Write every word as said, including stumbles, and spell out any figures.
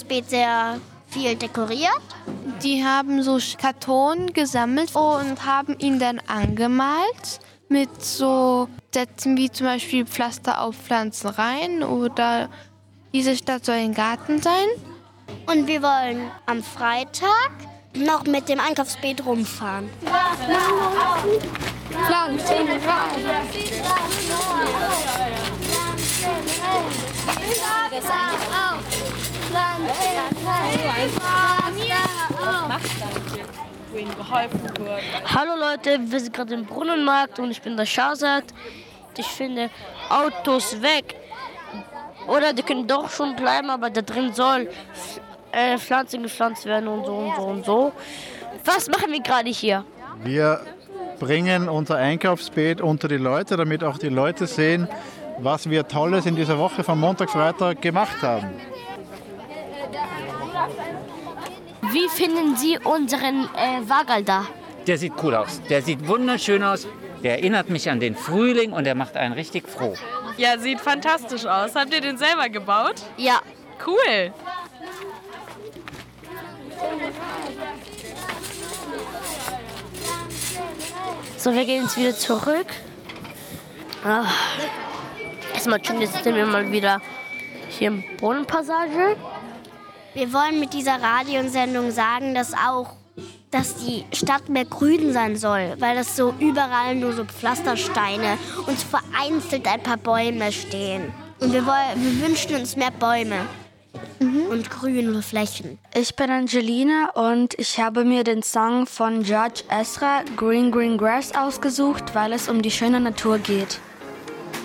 Einkaufsbeet sehr viel dekoriert. Die haben so Karton gesammelt und haben ihn dann angemalt mit so Sätzen wie zum Beispiel Pflaster auf Pflanzen rein oder diese Stadt soll ein Garten sein. Und wir wollen am Freitag noch mit dem Einkaufsbeet rumfahren. Pflanzen rein. Hallo Leute, wir sind gerade im Brunnenmarkt und ich bin der Shahzad. Ich finde Autos weg. Oder die können doch schon bleiben, aber da drin soll äh, Pflanzen gepflanzt werden und so und so und so. Was machen wir gerade hier? Wir bringen unser Einkaufsbeet unter die Leute, damit auch die Leute sehen, was wir Tolles in dieser Woche von Montag, Freitag gemacht haben. Wie finden Sie unseren äh, Wagel da? Der sieht cool aus. Der sieht wunderschön aus. Der erinnert mich an den Frühling und der macht einen richtig froh. Ja, sieht fantastisch aus. Habt ihr den selber gebaut? Ja. Cool. So, wir gehen jetzt wieder zurück. Ah. Erstmal schön, jetzt sind wir mal wieder hier im Brunnenpassage. Wir wollen mit dieser Radiosendung sagen, dass auch, dass die Stadt mehr grün sein soll, weil das so überall nur so Pflastersteine und so vereinzelt ein paar Bäume stehen. Und wir, wollen, wir wünschen uns mehr Bäume mhm. und grüne Flächen. Ich bin Angelina und ich habe mir den Song von George Ezra, Green Green Grass, ausgesucht, weil es um die schöne Natur geht.